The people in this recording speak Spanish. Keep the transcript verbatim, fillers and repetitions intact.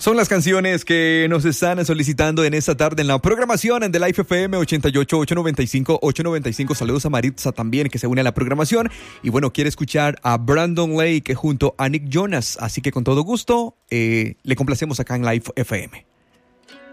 Son las canciones que nos están solicitando en esta tarde en la programación de Life F M ochenta y ocho, ochocientos noventa y cinco, ochocientos noventa y cinco. Saludos a Maritza también, que se une a la programación. Y bueno, quiere escuchar a Brandon Lake junto a Nick Jonas. Así que con todo gusto, eh, le complacemos acá en Life F M.